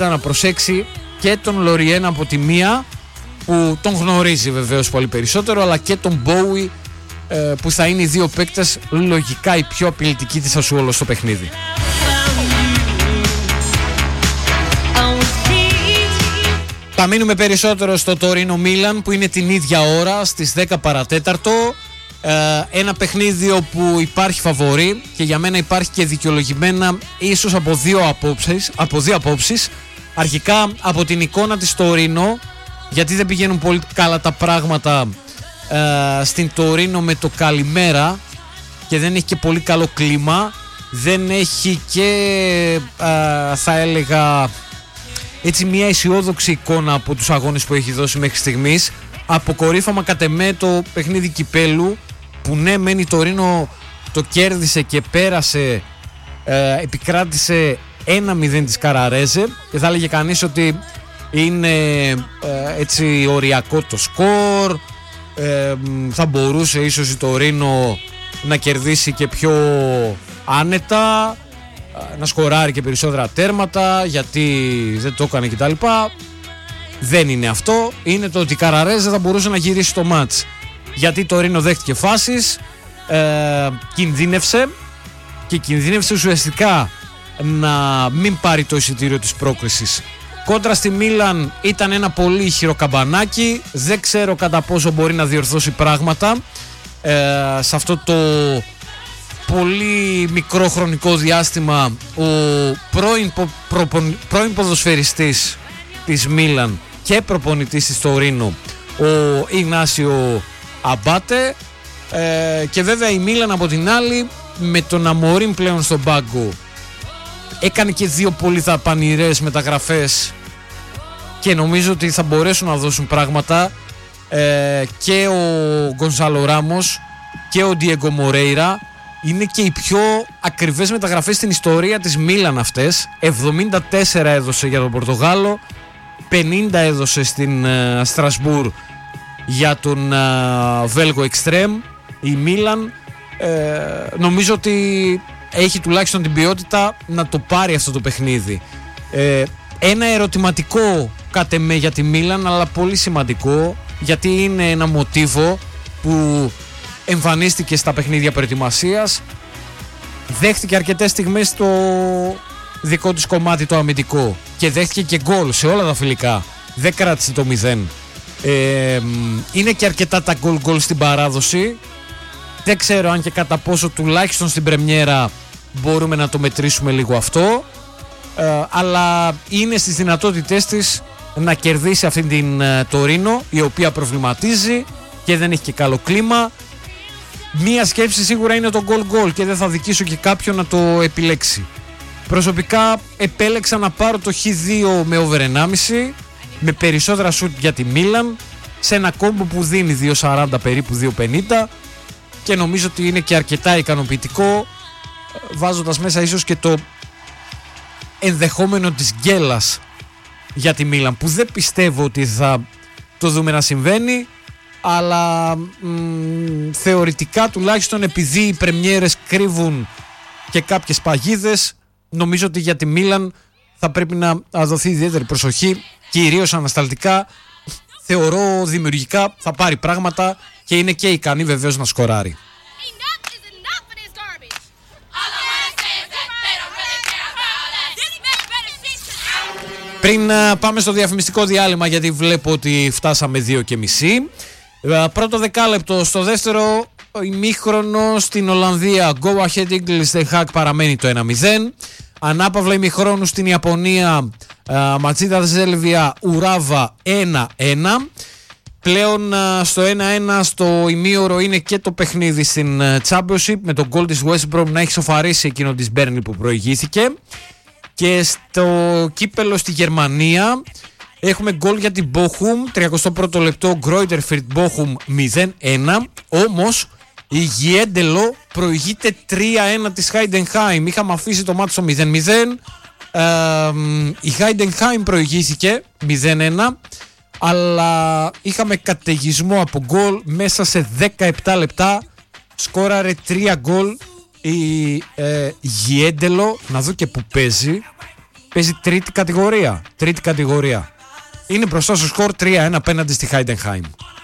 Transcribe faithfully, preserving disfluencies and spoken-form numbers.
να προσέξει και τον Λοριέν από τη μία, που τον γνωρίζει βεβαίως πολύ περισσότερο, αλλά και τον Bowie, που θα είναι οι δύο παίκτες λογικά οι πιο απειλητικοί της Ασουόλο στο παιχνίδι. Θα μείνουμε περισσότερο στο Τωρίνο Μίλαν, που είναι την ίδια ώρα στις δέκα παρατέταρτο. Ένα παιχνίδι όπου υπάρχει φαβορί και για μένα υπάρχει και δικαιολογημένα ίσως από δύο απόψεις, από δύο απόψεις. Αρχικά από την εικόνα της Τωρίνο, γιατί δεν πηγαίνουν πολύ καλά τα πράγματα ε, στην Τωρίνο με το καλημέρα και δεν έχει και πολύ καλό κλίμα, δεν έχει και ε, θα έλεγα έτσι μια αισιόδοξη εικόνα από τους αγώνες που έχει δώσει μέχρι στιγμής. Αποκορύφαμα κατ' εμέ το παιχνίδι κυπέλου, που ναι μεν η Τωρίνο το κέρδισε και πέρασε, ε, επικράτησε ένα μηδέν της Καραρέζε και θα έλεγε κανείς ότι είναι ε, έτσι οριακό το σκορ, ε, θα μπορούσε ίσως η Τωρίνο να κερδίσει και πιο άνετα, να σκοράρει και περισσότερα τέρματα γιατί δεν το έκανε κτλ. Δεν είναι αυτό, είναι το ότι η Καραρέζε θα μπορούσε να γυρίσει το μάτς, γιατί η Τωρίνο δέχτηκε φάσεις, ε, κινδύνευσε και κινδύνευσε ουσιαστικά να μην πάρει το εισιτήριο της πρόκρισης. Κόντρα στη Μίλαν ήταν ένα πολύ ηχηρό καμπανάκι, δεν ξέρω κατά πόσο μπορεί να διορθώσει πράγματα ε, σε αυτό το πολύ μικρό χρονικό διάστημα. Ο πρώην, προ, πρώην ποδοσφαιριστής της Μίλαν και προπονητής της Τωρίνο, ο Ιγνάσιο Αμπάτε, ε, και βέβαια η Μίλαν από την άλλη με τον Αμορίν πλέον στον πάγκο έκανε και δύο πολύ δαπανηρές μεταγραφές και νομίζω ότι θα μπορέσουν να δώσουν πράγματα, ε, και ο Γκονσάλο Ράμος και ο Ντιέγκο Μορέιρα είναι και οι πιο ακριβές μεταγραφές στην ιστορία της Μίλαν αυτές. εβδομήντα τέσσερα έδωσε για τον Πορτογάλο, πενήντα έδωσε στην uh, Στρασβούρ για τον uh, Βέλγο Εξτρέμ. Η Μίλαν ε, νομίζω ότι έχει τουλάχιστον την ποιότητα να το πάρει αυτό το παιχνίδι. Ε, ένα ερωτηματικό κατ' εμέ για τη Μίλαν, αλλά πολύ σημαντικό, γιατί είναι ένα μοτίβο που εμφανίστηκε στα παιχνίδια προετοιμασίας. Δέχτηκε αρκετές στιγμές στο δικό της κομμάτι το αμυντικό και δέχτηκε και γκολ σε όλα τα φιλικά. Δεν κράτησε το μηδέν. Ε, είναι και αρκετά τα γκολ γκολ στην παράδοση. Δεν ξέρω αν και κατά πόσο τουλάχιστον στην πρεμιέρα μπορούμε να το μετρήσουμε λίγο αυτό, ε, αλλά είναι στις δυνατότητές της να κερδίσει αυτήν την ε, Τωρίνο, η οποία προβληματίζει και δεν έχει και καλό κλίμα. Μία σκέψη σίγουρα είναι το goal goal και δεν θα δικήσω και κάποιον να το επιλέξει. Προσωπικά επέλεξα να πάρω το χ δύο με over ενάμιση, με περισσότερα σουτ για τη Μίλαν, σε ένα κόμπο που δίνει δύο σαράντα περίπου, δύο πενήντα, και νομίζω ότι είναι και αρκετά ικανοποιητικό, βάζοντας μέσα ίσως και το ενδεχόμενο της γκέλας για τη Μίλαν, που δεν πιστεύω ότι θα το δούμε να συμβαίνει, αλλά μ, θεωρητικά τουλάχιστον επειδή οι πρεμιέρες κρύβουν και κάποιες παγίδες, νομίζω ότι για τη Μίλαν θα πρέπει να δοθεί ιδιαίτερη προσοχή, κυρίως ανασταλτικά. Θεωρώ δημιουργικά θα πάρει πράγματα και είναι και ικανή βεβαίως να σκοράρει. Πριν πάμε στο διαφημιστικό διάλειμμα, γιατί βλέπω ότι φτάσαμε δύο και μισή. Πρώτο δεκάλεπτο στο δεύτερο ημίχρονο στην Ολλανδία. Go ahead Eagles, The Hack παραμένει το ένα μηδέν. Ανάπαυλα ημιχρόνου στην Ιαπωνία. Ματσίδα Ζέλβια Ουράβα ένα ένα. Πλέον στο ένα ένα στο ημίωρο είναι και το παιχνίδι στην Championship, με τον γκολ της West Brom να έχει σοφαρίσει εκείνο της Μπέρνλι που προηγήθηκε. Και στο κύπελο στη Γερμανία έχουμε γκολ για την Bochum, τριακοστό πρώτο λεπτό, Greuther Bochum μηδέν ένα. Όμως η Γιέντελο προηγείται τρία ένα της Heidenheim. Είχαμε αφήσει το μάτι στο μηδέν μηδέν. Ε, η Heidenheim προηγήθηκε μηδέν ένα, αλλά είχαμε καταιγισμό από γκολ μέσα σε δεκαεπτά λεπτά. Σκόραρε τρία γκολ η ε, Γιέντελο. Να δω και που παίζει. Παίζει τρίτη κατηγορία. Τρίτη κατηγορία. Είναι μπροστά στο σκορ τρία ένα απέναντι στη Heidenheim.